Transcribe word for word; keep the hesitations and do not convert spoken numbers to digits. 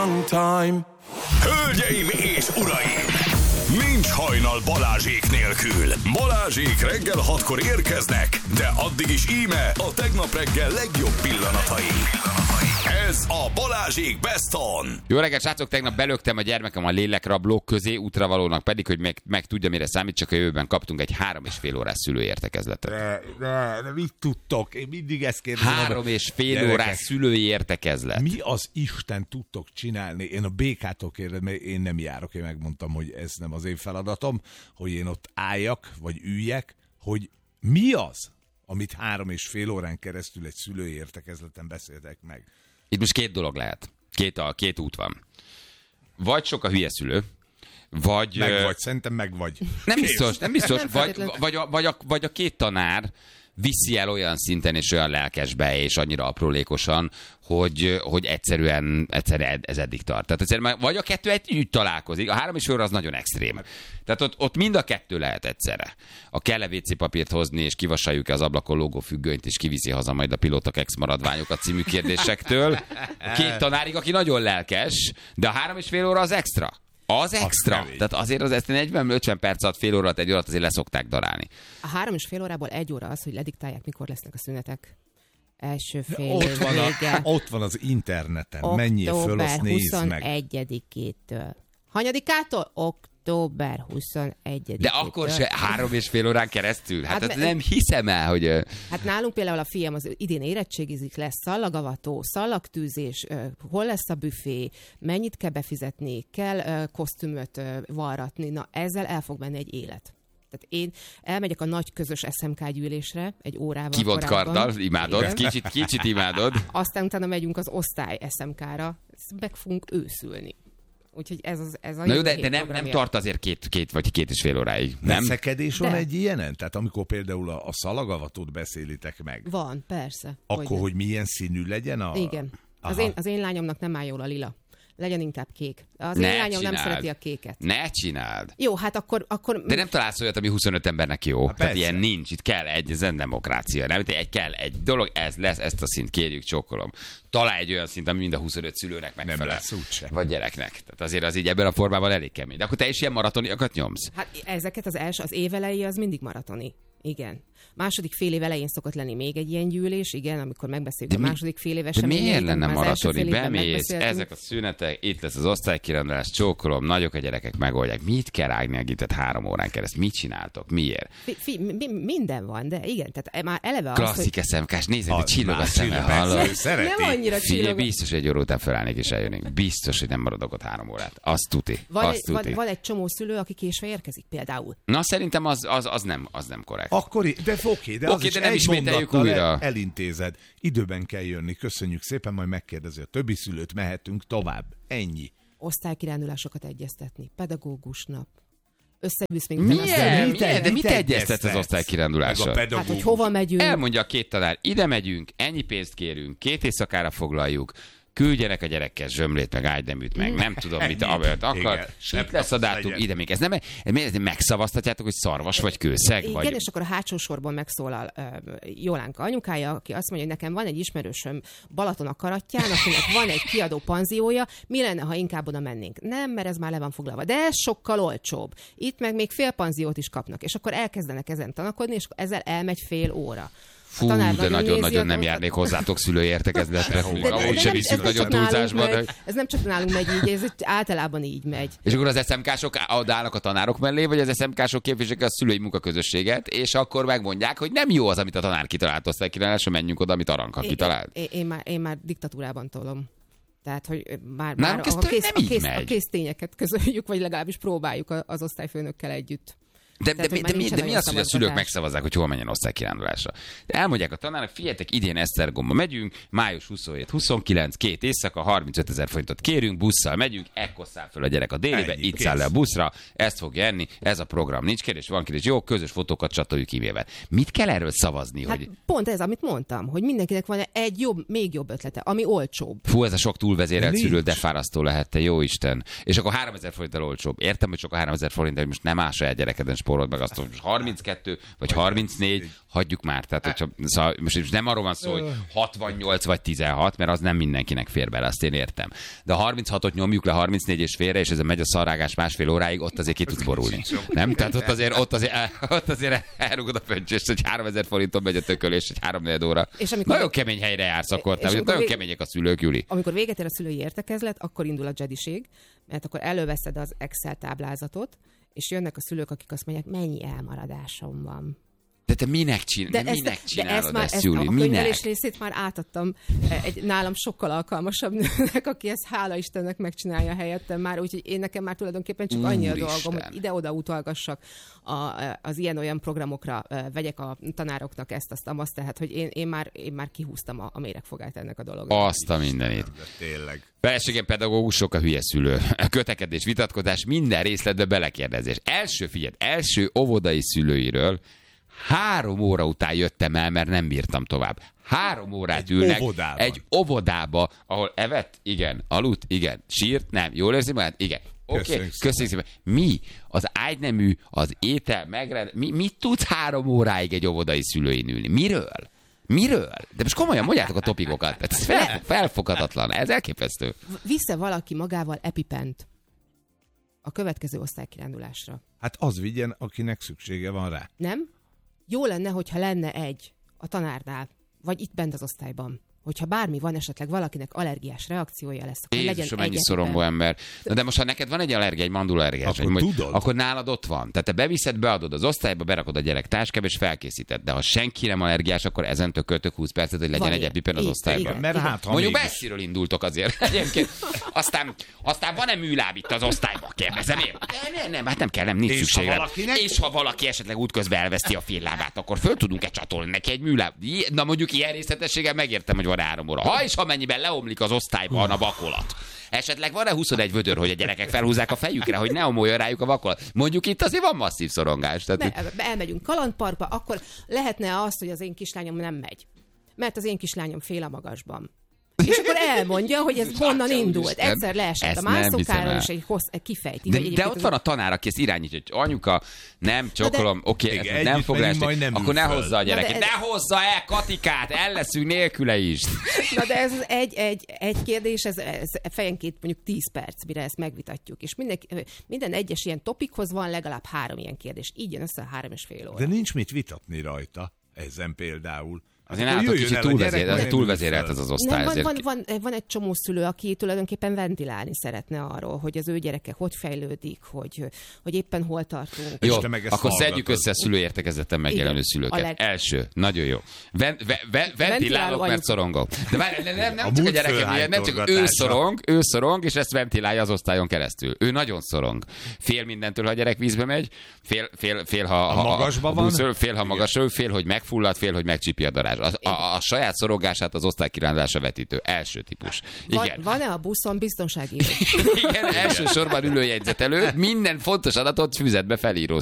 Hölgyeim és uraim! Nincs hajnal Balázsék nélkül. Balázsék reggel hatkor érkeznek, de addig is íme a tegnap reggel legjobb pillanatai. Ez a Balázsék Best On. Jó reggelt, srácok! Tegnap belöktem a gyermekem a lélekrablók közé, útravalónak pedig, hogy meg, meg tudja, mire számít, csak a jövőben kaptunk egy három és fél órás szülőértekezletet. De, de, de mit tudtok? Én mindig ezt kérdezem. Három és fél órás szülői értekezlet. Mi az Isten tudtok csinálni? Én a bé ká-tól kérdezem, mert én nem járok, én megmondtam, hogy ez nem az én feladatom, hogy én ott álljak, vagy üljek, hogy mi az, amit három és fél órán keresztül egy szülői értekezleten beszéltek meg. Itt most két dolog lehet. Két, a, két út van. Vagy sok a hülye szülő, vagy... Meg ö... vagy, szerintem meg vagy. Nem Kész. biztos, nem biztos. Nem vagy, feltétlen. vagy, a, vagy, a, vagy a két tanár viszi el olyan szinten és olyan lelkesbe és annyira aprólékosan, hogy, hogy egyszerűen, egyszerűen ez eddig tart. Tehát egyszerűen, vagy a kettő egy találkozik, a három és fél óra az nagyon extrém. Tehát ott, ott mind a kettő lehet egyszerre. A kell-e vé cé papírt hozni, és kivassaljuk-e az ablakon lógó függönyt, és kiviszi haza majd a pilótak ex-maradványokat című kérdésektől. Két tanárig, aki nagyon lelkes, de a három és fél óra az extra. Az extra. Az Tehát azért az ezt negyven-ötven perc alatt, fél órát, egy órát azért leszokták darálni. A három és fél órából egy óra az, hogy lediktálják, mikor lesznek a szünetek. Első fél Ott év van, a, vége. ott van az interneten. Menjél föl, azt nézd meg. huszonegyedikétől. Hanyadikától? október huszonegyedikétől. De akkor se három és fél órán keresztül? Hát, hát Hát nem hiszem el, hogy... Hát nálunk például a fiam az idén érettségizik, lesz szallagavató, szallagtűzés, hol lesz a büfé, mennyit kell befizetni, kell kosztümöt varratni, na ezzel el fog menni egy élet. Tehát én elmegyek a nagy közös es em ká gyűlésre egy órával Kivont korábban. karddal, imádod, Igen. kicsit, kicsit imádod. Aztán utána megyünk az osztály es em ká-ra, meg fogunk őszülni. Úgyhogy ez, az, ez a Na jó, de, hét de nem, nem programja. tart azért két, két vagy két és fél óráig, nem? Veszekedés van De. egy ilyenen? Tehát amikor például a, a szalagavatót beszélitek meg, Van, persze. akkor, Hogyne. hogy milyen színű legyen a... Igen. Az Aha. én, az én lányomnak nem áll jól a lila. Legyen inkább kék. Az Ne én lányom csináld. nem szereti a kéket. Ne csináld. Jó, hát akkor... akkor... De nem találsz olyat, ami huszonöt embernek jó. Tehát persze. ilyen nincs. Itt kell egy, ez nem demokrácia. Nem? Egy kell egy dolog, ez lesz, ezt a szint kérjük, csókolom. Találj egy olyan szint, ami mind a huszonöt szülőnek megfelel. lesz úgyse. Vagy gyereknek. Tehát azért az így ebben a formában elég kemény. De akkor te is ilyen maratoniakat nyomsz? Hát ezeket az első, az év elejé az mindig maratoni. Igen. Második fél év elején szokott lenni még egy ilyen gyűlés, igen, amikor megbeszéljük De a mi- második fél év De eseményeit. miért lenne már az első maratoni? fél évben Bemész, megbeszéltünk. ezek a szünetek, itt lesz az osztálykirendulás, csókolom, nagyok a gyerekek, megoldják. Mit kell rágni a gitet három órán keresztül? Mit csináltok? Miért? Fi, fi, mi, minden van, de igen, tehát már eleve az, Klasszik es em ká-s, nézzük, hogy Az csillog a már szeme, csillog, hallod? persze, ő hogy szereti. nem annyira Figyelj, csillog. biztos, hogy egy óra után felállnék és eljönnék. Biztos, hogy nem maradok ott három órát. Azt tuti. Van, Azt egy, tuti. van, van egy csomó szülő, aki késve érkezik például. Na, szerintem az, az, az, nem, az nem korrekt. Akkor, i- de oké, de az Oké, is de nem egy ismételjük mondattal újra. el- elintézed. Időben kell jönni, köszönjük szépen, majd megkérdezi a többi szülőt, mehetünk tovább. Ennyi. Osztálykirándulásokat egyeztetni, pedagógus nap. Összegyűsz még Milyen? utána Milyen? azt, Milyen? De mit Mit egyeztetsz az egyeztetsz? osztálykirándulással? Meg a hát, hogy pedagógus. hova megyünk. Elmondja a két tanár, ide megyünk, ennyi pénzt kérünk, két éjszakára foglaljuk, küldjenek a gyerekkel zsömlét, meg ágyneműt, meg nem tudom, mit Ennyi. amit akar. Igen. Itt lesz a dátum, Legyen. ide még. Ez nem, ez, ez megszavaztatjátok, hogy szarvas vagy kőszeg? Igen, Vagy... és akkor a hátsó sorban megszólal uh, Jolánka anyukája, aki azt mondja, hogy nekem van egy ismerősöm Balaton a Karattyán, akinek van egy kiadó panziója, mi lenne, ha inkább oda mennénk? Nem, mert ez már le van foglalva. De ez sokkal olcsóbb. Itt meg még fél panziót is kapnak, és akkor elkezdenek ezen tanakodni, és ezzel elmegy fél óra. Fú, de nagyon-nagyon nem járnék hozzátok szülői értekezletre. Hú, De- de- ahogy de se nem- viszünk ez nagyon nem csak túlzásba. nálunk De... megy, Ez nem csak nálunk megy így, ez általában így megy. És akkor az es em ká-sok állnak a tanárok mellé, vagy az es em ká-sok képviselik a szülői munkaközösséget, és akkor megmondják, hogy nem jó az, amit a tanár kitalált, osztálykiránduláson, menjünk oda, amit Aranka Én, kitalált. én, én, már, én már diktatúrában tolom. Tehát, hogy már, Nálunk már ez a, tök kész, nem a, így kész, megy. a késztényeket közöljük, vagy legalábbis próbáljuk a- az osztályfőnökkel együtt. De, Tehát, de, hogy de, már mi, nincsen de mi nagyon az, hogy a szülők szabadkodás. megszavazzák, hogy hol menjen osztálykirándulásra? De elmondják a tanárnak, figyeljetek, idén Esztergomba megyünk, május huszonhét huszonkilenc, két éjszaka, harmincötezer forintot kérünk, busszal megyünk, ekkor száll föl a gyerek a délibe, Ennyi, itt kész. száll le a buszra, ezt fogja enni, ez a program, nincs kérdés, van kérdés, jó, közös fotókat csatoljuk e-mailben. Mit kell erről szavazni, Hát hogy pont ez, amit mondtam, hogy mindenkinek van egy jobb, még jobb ötlete, ami olcsóbb. fú, ez a sok túlvezérelt De szülő, nincs. de fárasztó lehet, te jó Isten. És akkor háromezer forinttal olcsóbb. Értem, hogy csak a háromezer forint, hogy most nem áll saját gyerekeden spórold meg azt, hogy harminckettő vagy harmincnégy, hagyjuk már. Tehát, hogyha, szóval most nem arról van szó, hogy hatvannyolc vagy tizenhat, mert az nem mindenkinek fér bele, azt én értem. De a harminchatot nyomjuk le harmincnégy és félre, és ezen megy a szarrágás másfél óráig, ott azért ki tudsz borulni. Nem? Tehát ott azért, ott azért, ott azért elrugod a pöncsést, hogy háromezer forinton megy a tökölés, egy háromnegyed óra. És amikor nagyon kemény helyre jársz akkor, tehát nagyon vég... kemények a szülők, Juli. Amikor véget ér a szülői értekezlet, akkor indul a jediség, mert akkor előveszed az Excel táblázatot, és jönnek a szülők, akik azt mondják, mennyi elmaradásom van. De te minek, csinál, de, de minek ezt, csinálod de ezt, már, ezt Júli? A könyvelés részét már átadtam egy nálam sokkal alkalmasabb nőnek, aki ezt hála Istennek megcsinálja helyettem már, úgyhogy én nekem már tulajdonképpen csak annyi a dolgom, hogy ide-oda utalgassak a, az ilyen-olyan programokra, vegyek a tanároknak ezt, azt, azt, tehát hogy én, én, már, én már kihúztam a, a méregfogát ennek a dolognak. Azt a mindenit. De tényleg. Feleségem pedagógusok, a hülye szülő. A kötekedés, vitatkozás, minden részletbe belekérdezés. Első, figyelj, első óvodai szülőiről három óra után jöttem el, mert nem bírtam tovább. Három órát egy ülnek óvodában. Egy óvodába, ahol evett, igen, aludt, igen, sírt, nem, jól érzi magát, igen. Oké, okay. Köszönjük szépen. Mi? Az ágynemű, az étel, megrend... Mi, mit tudsz három óráig egy óvodai szülőin ülni? Miről? Miről? De most komolyan mondjátok a topikokat. Ez fel, felfoghatatlan, ez elképesztő. Visze valaki magával EpiPent a következő osztálykirándulásra. Hát az vigyen, akinek szüksége van rá. Nem? Jó lenne, hogyha lenne egy a tanárnál, vagy itt bent az osztályban. Hogyha bármi van, esetleg valakinek allergiás reakciója lesz, akkor Jézus, legyen mennyi egy szorongó ember. Na de most, ha neked van egy allergia, egy mandulallergiás, akkor, vagy, tudod. akkor nálad ott van. Tehát te beviszed, beadod az osztályba, berakod a gyerek táskába, és felkészíted. De ha senki nem allergiás, akkor ezen tököltök húsz percet, hogy legyen van egy EpiPen az osztályban. Igen, mert hát, mondjuk messziről indultok azért. Egyébként. Aztán, aztán van-e műláb itt az osztályban? Kérdezem én. Nem, nem, hát nem kell, nem, nincs szükség. Ha valakinek... És ha valaki esetleg útközben elveszti a fél lábát, akkor föl tudunk-e csatolni neki egy műláb? Na mondjuk ilyen részletességgel megértem, hogy van három óra. Ha és amennyiben leomlik az osztályban a vakolat. Esetleg van-e huszonegy vödör, hogy a gyerekek felhúzzák a fejükre, hogy ne omoljon rájuk a vakolat? Mondjuk itt azért van masszív szorongás. Tehát... Be, be, elmegyünk kalandparkba, akkor lehetne az, hogy az én kislányom nem megy. Mert az én kislányom fél a magasban. És akkor elmondja, hogy ez honnan indult. Egyszer leesett a mászókáron, és egy hossz, kifejti. De, de ott van a tanár, aki ezt irányítja, hogy anyuka, nem csokolom, oké, okay, nem fog leesni, akkor ne hozza a gyereket. Ez... Ne hozza el Katikát, el leszünk nélküle is. Na de ez egy, egy, egy kérdés, ez, ez fejenként mondjuk tíz perc, mire ezt megvitatjuk. És minden, minden egyes ilyen topikhoz van legalább három ilyen kérdés. Így jön össze a három és fél óra. De nincs mit vitatni rajta, ezen például. Azért nálatok kicsit túlvezérelt, túlvezérelt ez az osztály. Nem, van, van, van, van egy csomó szülő, aki tulajdonképpen ventilálni szeretne arról, hogy az ő gyereke hogy fejlődik, hogy, hogy éppen hol tartunk. Jó, akkor szedjük össze a szülőértekezleten megjelenő szülőket. Leg... Első, nagyon jó. Ven, ve, ve, ventilálok, mert szorongok. De várj, nem, nem, nem csak a gyereke, nem csak ő szorong, ő szorong, és ezt ventilálja az osztályon keresztül. Ő nagyon szorong. Fél mindentől, ha a gyerek vízbe megy, fél, fél, fél ha, ha, magasba van, buszol, fél, ha magasról, fél, hogy megfullad, fél, hogy megcsípi a darázs. A, a, a saját szorongását az osztálykirándulása vetítő. Első típus. Van, van-e a buszon biztonsági? Igen, elsősorban ülőjegyzetelő, minden fontos adatot füzetbe felíró